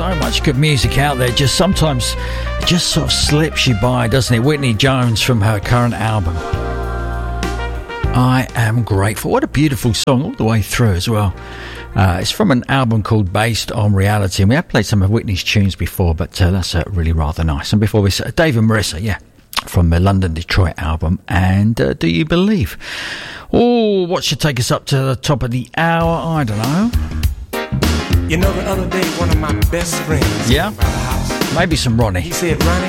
So much good music out there. Just sometimes it just sort of slips you by, doesn't it? Whitney Jones from her current album, I Am Grateful. What a beautiful song all the way through as well. It's from an album called Based on Reality, and we have played some of Whitney's tunes before, but that's really rather nice. And before this, Dave and Marissa, yeah, from the London Detroit album, and Do You Believe? Oh, what should take us up to the top of the hour? I don't know. You know, the other day, one of my best friends, yeah, maybe some Ronnie. He said, Ronnie,